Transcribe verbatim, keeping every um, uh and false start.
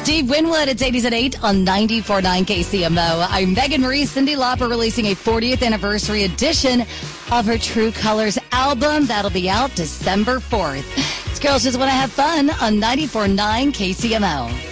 Steve Winwood, it's eighties at eight on ninety-four point nine K C M O. I'm Megan Marie. Cyndi Lauper releasing a fortieth anniversary edition of her True Colors album. That'll be out December fourth. It's Girls Just Want to Have Fun on ninety-four point nine K C M O.